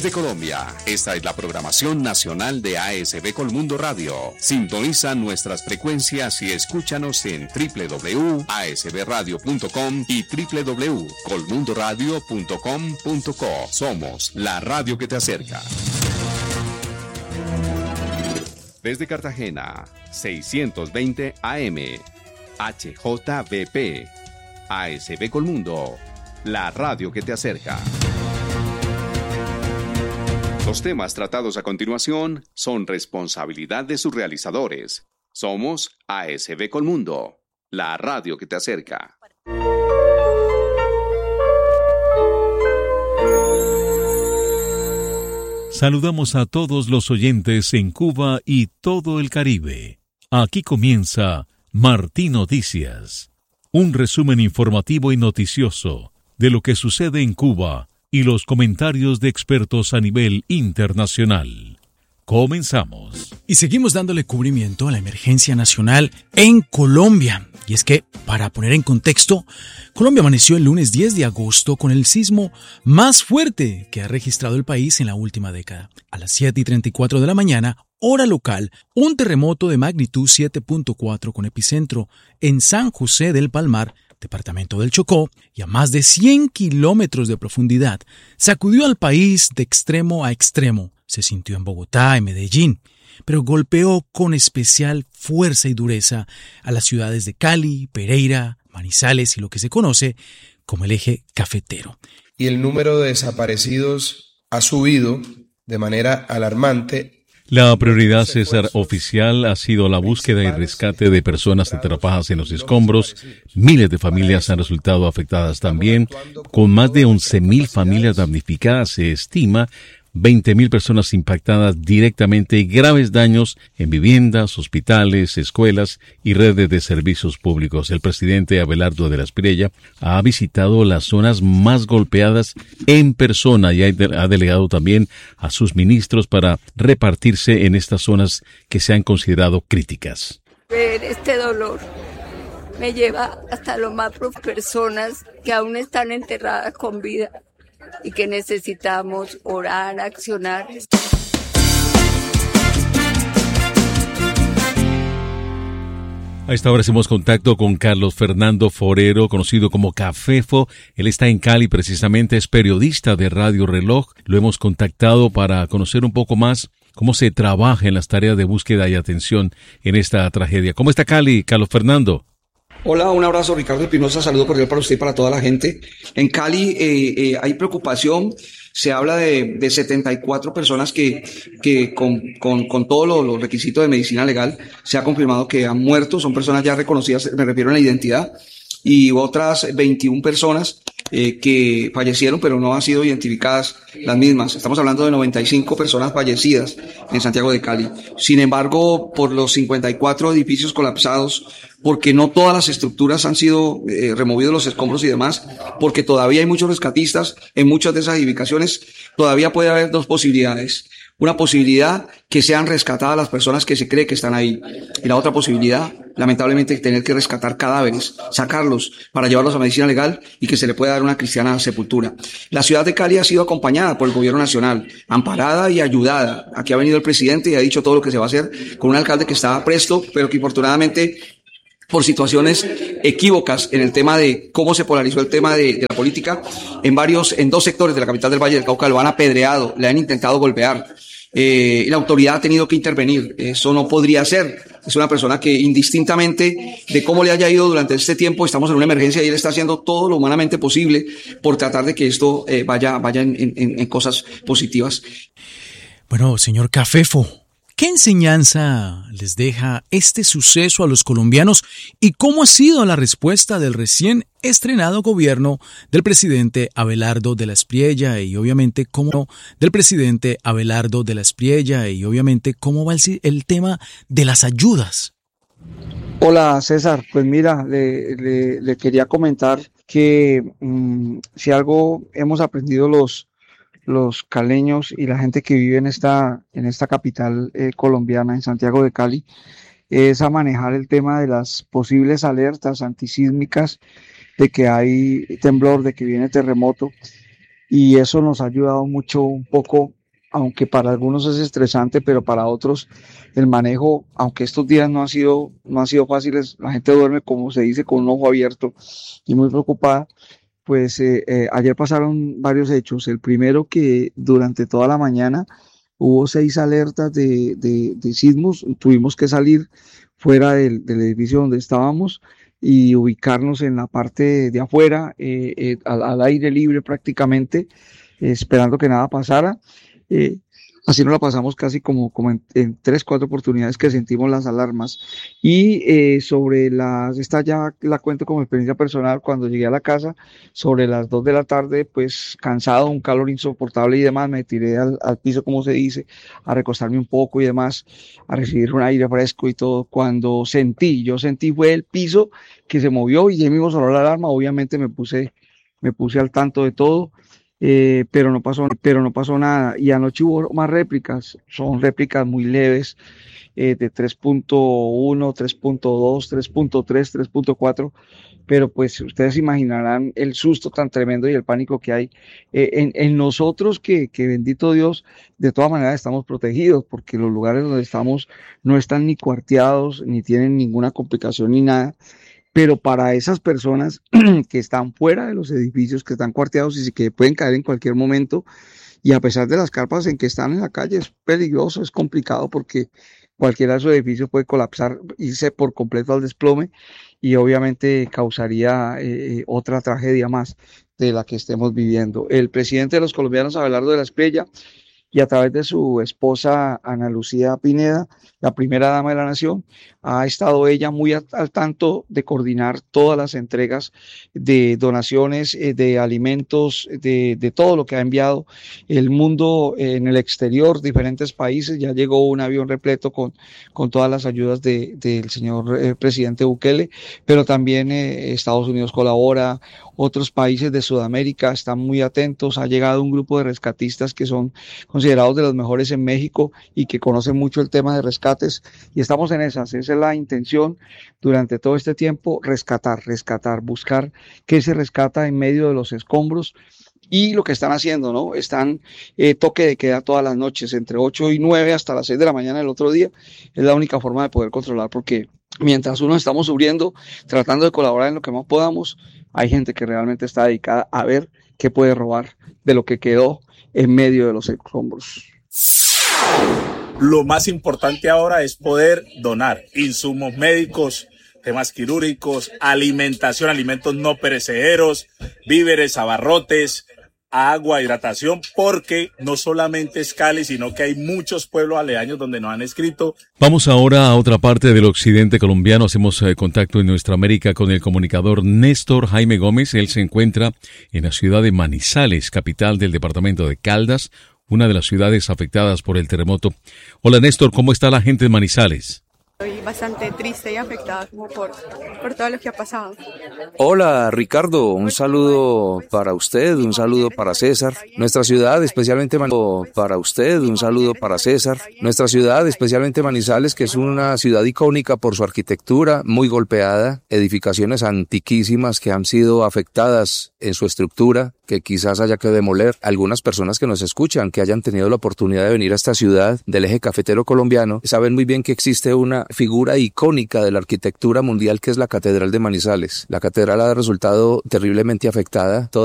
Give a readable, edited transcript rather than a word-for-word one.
Desde Colombia, esta es la programación nacional de ASB Colmundo Radio. Sintoniza nuestras frecuencias y escúchanos en www.asbradio.com y www.colmundoradio.com.co. Somos la radio que te acerca. Desde Cartagena, 620 AM, HJBP, ASB Colmundo, la radio que te acerca. Los temas tratados a continuación son responsabilidad de sus realizadores. Somos ASB Colmundo, la radio que te acerca. Saludamos a todos los oyentes en Cuba y todo el Caribe. Aquí comienza Martín Noticias, un resumen informativo y noticioso de lo que sucede en Cuba y los comentarios de expertos a nivel internacional. Comenzamos. Y seguimos dándole cubrimiento a la emergencia nacional en Colombia. Y es que, para poner en contexto, Colombia amaneció el lunes 10 de agosto con el sismo más fuerte que ha registrado el país en la última década. A las 7:34 de la mañana, hora local, un terremoto de magnitud 7.4 con epicentro en San José del Palmar, departamento del Chocó, y a más de 100 kilómetros de profundidad, sacudió al país de extremo a extremo. Se sintió en Bogotá y Medellín, pero golpeó con especial fuerza y dureza a las ciudades de Cali, Pereira, Manizales y lo que se conoce como el eje cafetero. Y el número de desaparecidos ha subido de manera alarmante. La prioridad, César, oficial ha sido la búsqueda y rescate de personas atrapadas en los escombros. Miles de familias han resultado afectadas también. Con más de 11.000 familias damnificadas, se estima 20.000 personas impactadas directamente y graves daños en viviendas, hospitales, escuelas y redes de servicios públicos. El presidente Abelardo de la Espriella ha visitado las zonas más golpeadas en persona y ha delegado también a sus ministros para repartirse en estas zonas que se han considerado críticas. Ver este dolor me lleva hasta lo más personas que aún están enterradas con vida y que necesitamos orar, accionar. A esta hora hacemos contacto con Carlos Fernando Forero, conocido como Cafefo. Él está en Cali, precisamente es periodista de Radio Reloj. Lo hemos contactado para conocer un poco más cómo se trabaja en las tareas de búsqueda y atención en esta tragedia. ¿Cómo está Cali, Carlos Fernando? Hola, un abrazo, Ricardo Espinosa, saludo cordial para usted y para toda la gente. En Cali hay preocupación, se habla de 74 personas que con todos los requisitos de medicina legal se ha confirmado que han muerto, son personas ya reconocidas, me refiero a la identidad, y otras 21 personas que fallecieron pero no han sido identificadas las mismas. Estamos hablando de 95 personas fallecidas en Santiago de Cali. Sin embargo, por los 54 edificios colapsados, porque no todas las estructuras han sido removidos los escombros y demás, porque todavía hay muchos rescatistas en muchas de esas edificaciones, todavía puede haber dos posibilidades. Una posibilidad, que sean rescatadas las personas que se cree que están ahí. Y la otra posibilidad, lamentablemente, tener que rescatar cadáveres, sacarlos para llevarlos a medicina legal y que se le pueda dar una cristiana sepultura. La ciudad de Cali ha sido acompañada por el gobierno nacional, amparada y ayudada. Aquí ha venido el presidente y ha dicho todo lo que se va a hacer con un alcalde que estaba presto, pero que infortunadamente, por situaciones equívocas en el tema de cómo se polarizó el tema de la política, en dos sectores de la capital del Valle del Cauca lo han apedreado, le han intentado golpear. Y la autoridad ha tenido que intervenir. Eso no podría ser. Es una persona que, indistintamente de cómo le haya ido durante este tiempo, estamos en una emergencia y él está haciendo todo lo humanamente posible por tratar de que esto vaya en cosas positivas. Bueno, señor Cafefo, ¿qué enseñanza les deja este suceso a los colombianos y cómo ha sido la respuesta del recién estrenado gobierno del presidente Abelardo de la Espriella y obviamente cómo va el tema de las ayudas? Hola César, pues mira, le quería comentar que si algo hemos aprendido los caleños y la gente que vive en esta capital colombiana, en Santiago de Cali, es a manejar el tema de las posibles alertas antisísmicas, de que hay temblor, de que viene terremoto, y eso nos ha ayudado mucho un poco, aunque para algunos es estresante, pero para otros el manejo, aunque estos días no han sido fáciles, la gente duerme, como se dice, con un ojo abierto y muy preocupada. Pues ayer pasaron varios hechos. El primero, que durante toda la mañana hubo 6 alertas de sismos. Tuvimos que salir fuera del edificio donde estábamos y ubicarnos en la parte de afuera, al aire libre prácticamente, esperando que nada pasara. Así nos la pasamos casi como en 3, 4 oportunidades que sentimos las alarmas. Y esta ya la cuento como experiencia personal. Cuando llegué a la casa, sobre las 2 de la tarde, pues cansado, un calor insoportable y demás, me tiré al piso, como se dice, a recostarme un poco y demás, a recibir un aire fresco y todo. Cuando yo sentí fue el piso que se movió y ahí mismo sonó la alarma. Obviamente me puse al tanto de todo. Pero no pasó nada. Y anoche hubo más réplicas, son réplicas muy leves, de 3.1, 3.2, 3.3, 3.4, pero pues ustedes imaginarán el susto tan tremendo y el pánico que hay en nosotros, que bendito Dios, de todas maneras estamos protegidos, porque los lugares donde estamos no están ni cuarteados, ni tienen ninguna complicación ni nada. Pero para esas personas que están fuera de los edificios, que están cuarteados y que pueden caer en cualquier momento, y a pesar de las carpas en que están en la calle, es peligroso, es complicado, porque cualquiera de esos edificios puede colapsar, irse por completo al desplome, y obviamente causaría otra tragedia más de la que estemos viviendo. El presidente de los colombianos, Abelardo de la Espriella, y a través de su esposa Ana Lucía Pineda, la primera dama de la nación, ha estado ella muy al tanto de coordinar todas las entregas de donaciones, de alimentos, de todo lo que ha enviado el mundo en el exterior, diferentes países. Ya llegó un avión repleto con todas las ayudas del señor presidente Bukele, pero también Estados Unidos colabora, otros países de Sudamérica están muy atentos. Ha llegado un grupo de rescatistas que son considerados de los mejores en México y que conocen mucho el tema de rescates, y estamos en esas. Esa es la intención durante todo este tiempo: rescatar, buscar qué se rescata en medio de los escombros. Y lo que están haciendo, ¿no? Están toque de queda todas las noches, entre 8 y 9 hasta las 6 de la mañana del otro día. Es la única forma de poder controlar, porque mientras unos estamos sufriendo, tratando de colaborar en lo que más podamos, hay gente que realmente está dedicada a ver qué puede robar de lo que quedó en medio de los escombros. Lo más importante ahora es poder donar insumos médicos, temas quirúrgicos, alimentación, alimentos no perecederos, víveres, abarrotes, agua, hidratación, porque no solamente es Cali, sino que hay muchos pueblos aledaños donde nos han escrito. Vamos ahora a otra parte del occidente colombiano. Hacemos contacto en Nuestra América con el comunicador Néstor Jaime Gómez. Él se encuentra en la ciudad de Manizales, capital del departamento de Caldas, una de las ciudades afectadas por el terremoto. Hola Néstor, ¿cómo está la gente en Manizales? Estoy bastante triste y afectada como por todo lo que ha pasado. Hola Ricardo, un saludo para usted, un saludo para César. Nuestra ciudad, especialmente Manizales, que es una ciudad icónica por su arquitectura muy golpeada, edificaciones antiquísimas que han sido afectadas en su estructura, que quizás haya que demoler. Algunas personas que nos escuchan, que hayan tenido la oportunidad de venir a esta ciudad del eje cafetero colombiano, saben muy bien que existe una figura icónica de la arquitectura mundial, que es la Catedral de Manizales. La catedral ha resultado terriblemente afectada.